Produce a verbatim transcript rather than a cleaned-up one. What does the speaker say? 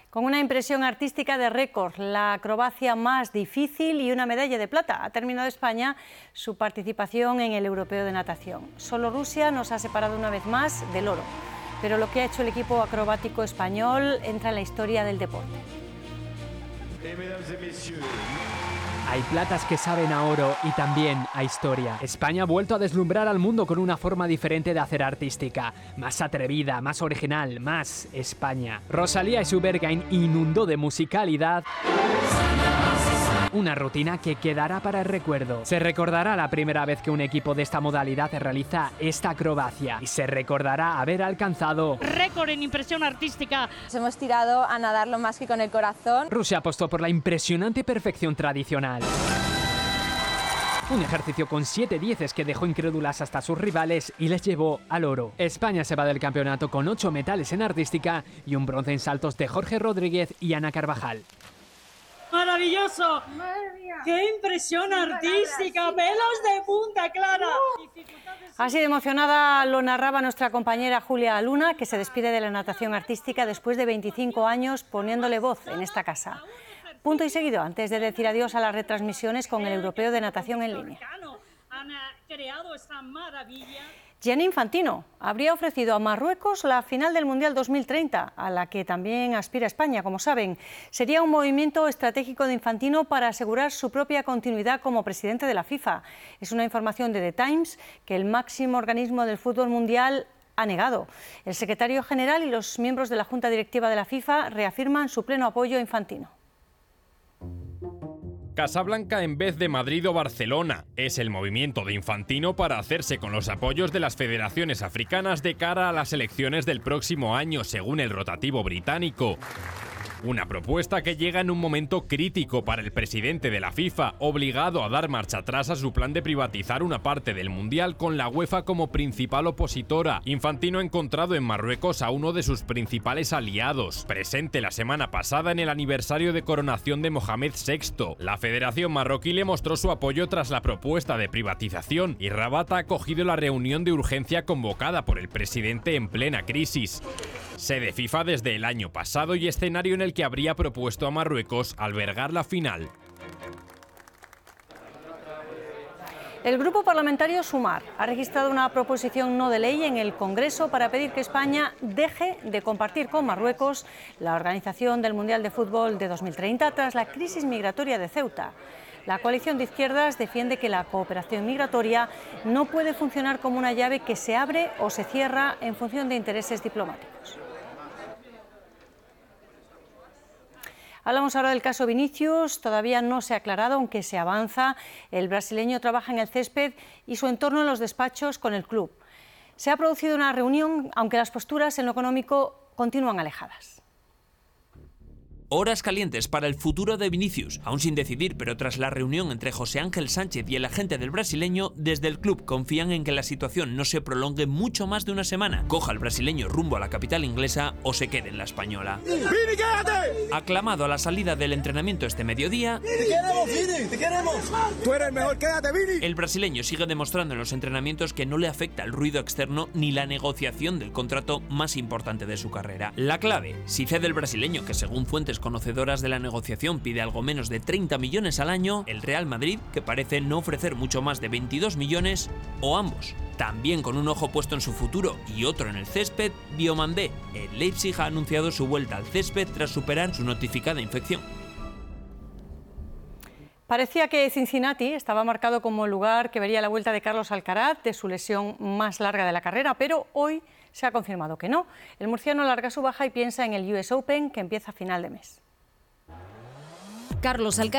Con una impresión artística de récord, la acrobacia más difícil y una medalla de plata. Ha terminado España su participación en el Europeo de Natación. Solo Rusia nos ha separado una vez más del oro. Pero lo que ha hecho el equipo acrobático español entra en la historia del deporte. Hay platas que saben a oro y también a historia. España ha vuelto a deslumbrar al mundo con una forma diferente de hacer artística. Más atrevida, más original, más España. Rosalía y su Berghain inundó de musicalidad una rutina que quedará para el recuerdo. Se recordará la primera vez que un equipo de esta modalidad realiza esta acrobacia y se recordará haber alcanzado récord en impresión artística. Nos hemos tirado a nadar lo más que con el corazón. Rusia apostó por la impresionante perfección tradicional. Un ejercicio con siete dieces que dejó incrédulas hasta sus rivales y les llevó al oro. España se va del campeonato con ocho metales en artística y un bronce en saltos de Jorge Rodríguez y Ana Carvajal. ¡Maravilloso! ¡Madre mía! ¡Qué impresión artística! ¡Pelos de punta, Clara! Uh. Así de emocionada lo narraba nuestra compañera Julia Luna, que se despide de la natación artística después de veinticinco años poniéndole voz en esta casa. Punto y seguido antes de decir adiós a las retransmisiones con el Europeo de Natación en línea. Gianni Infantino habría ofrecido a Marruecos la final del Mundial dos mil treinta, a la que también aspira España, como saben. Sería un movimiento estratégico de Infantino para asegurar su propia continuidad como presidente de la FIFA. Es una información de The Times que el máximo organismo del fútbol mundial ha negado. El secretario general y los miembros de la Junta Directiva de la FIFA reafirman su pleno apoyo a Infantino. Casablanca en vez de Madrid o Barcelona. Es el movimiento de Infantino para hacerse con los apoyos de las federaciones africanas de cara a las elecciones del próximo año, según el rotativo británico. Una propuesta que llega en un momento crítico para el presidente de la FIFA, obligado a dar marcha atrás a su plan de privatizar una parte del Mundial con la UEFA como principal opositora. Infantino ha encontrado en Marruecos a uno de sus principales aliados, presente la semana pasada en el aniversario de coronación de Mohamed sexto. La Federación Marroquí le mostró su apoyo tras la propuesta de privatización y Rabat ha acogido la reunión de urgencia convocada por el presidente en plena crisis. Sede FIFA desde el año pasado y escenario en el que habría propuesto a Marruecos albergar la final. El grupo parlamentario Sumar ha registrado una proposición no de ley en el Congreso para pedir que España deje de compartir con Marruecos la organización del Mundial de Fútbol de dos mil treinta tras la crisis migratoria de Ceuta. La coalición de izquierdas defiende que la cooperación migratoria no puede funcionar como una llave que se abre o se cierra en función de intereses diplomáticos. Hablamos ahora del caso Vinicius. Todavía no se ha aclarado, aunque se avanza. El brasileño trabaja en el césped y su entorno en los despachos con el club. Se ha producido una reunión, aunque las posturas en lo económico continúan alejadas. Horas calientes para el futuro de Vinicius, aún sin decidir, pero tras la reunión entre José Ángel Sánchez y el agente del brasileño, desde el club confían en que la situación no se prolongue mucho más de una semana, coja el brasileño rumbo a la capital inglesa o se quede en la española. ¡Vini, quédate! Aclamado a la salida del entrenamiento este mediodía, ¡Te queremos, Vini! ¡Te queremos! ¡Tú eres el mejor! ¡Quédate, Vini! El brasileño sigue demostrando en los entrenamientos que no le afecta el ruido externo ni la negociación del contrato más importante de su carrera. La clave, si cede el brasileño, que según fuentes conocedoras de la negociación pide algo menos de treinta millones al año, el Real Madrid, que parece no ofrecer mucho más de veintidós millones, o ambos. También con un ojo puesto en su futuro y otro en el césped, Diomandé. El Leipzig ha anunciado su vuelta al césped tras superar su notificada infección. Parecía que Cincinnati estaba marcado como el lugar que vería la vuelta de Carlos Alcaraz de su lesión más larga de la carrera, pero hoy se ha confirmado que no. El murciano larga su baja y piensa en el U S Open, que empieza a final de mes. Carlos Alcaraz